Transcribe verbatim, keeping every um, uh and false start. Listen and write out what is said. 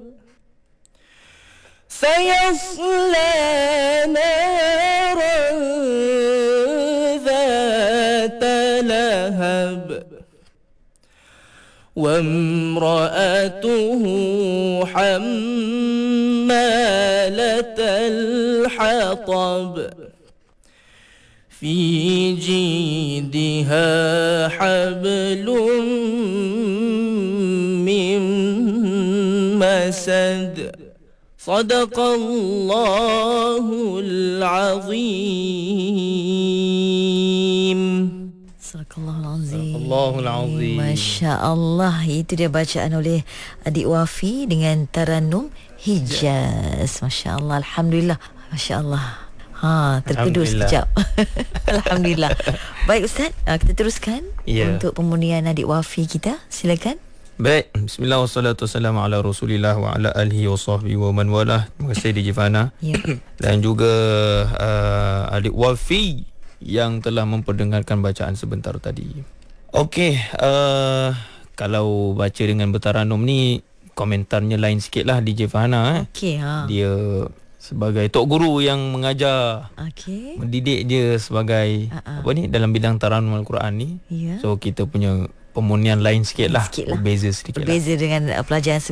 سيصلى نارا ذات لهب وامرأته حمالة الحطب في جيدها حبل من مسد صدق الله العظيم. Sadaqallahul Azim. Masya Allah. Itu dia bacaan oleh adik Wafi dengan Taranum Hijaz. Masya Allah. Alhamdulillah. Masya Allah. Ha, terkedur sekejap. Alhamdulillah. Baik Ustaz, kita teruskan yeah. untuk pemurnian adik Wafi kita. Silakan. Baik, bismillah wassalatu wassalamu ala rasulillah wa ala alihi wa sahbihi wa man walah. Terima kasih Diji Fana yeah. dan juga uh, adik Wafi yang telah memperdengarkan bacaan sebentar tadi. Okey, uh, kalau baca dengan bertaranum ni komentarnya lain sikit lah Diji Fana. Okey, ha. Dia sebagai tok guru yang mengajar, okay. mendidik dia sebagai uh-uh. apa ni dalam bidang taranum Al-Quran ni. Yeah. So kita punya pemurnian lain sikit lah, sikit lah. Berbeza sedikit Berbeza lah. dengan uh, pelajaran